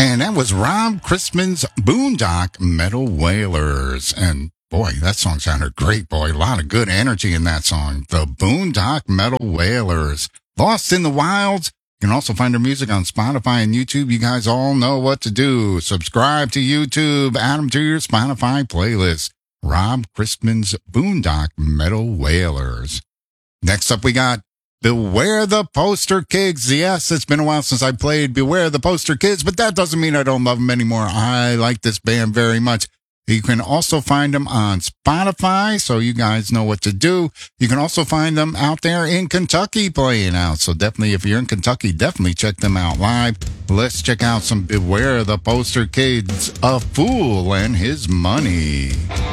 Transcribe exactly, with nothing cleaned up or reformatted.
And that was Rob Christman's Boondock Metal Wailers. And boy, that song sounded great, boy. A lot of good energy in that song. The Boondock Metal Wailers. Lost in the Wilds. You can also find their music on Spotify and YouTube. You guys all know what to do. Subscribe to YouTube. Add them to your Spotify playlist. Rob Christman's Boondock Metal Wailers. Next up, we got Beware the Poster Kids. Yes, it's been a while since I played Beware the Poster Kids, but that doesn't mean I don't love them anymore. I like this band very much. You can also find them on Spotify, so you guys know what to do. You can also find them out there in Kentucky playing out. So definitely, if you're in Kentucky, definitely check them out live. Let's check out some Beware the Poster Kids, A Fool and His Money.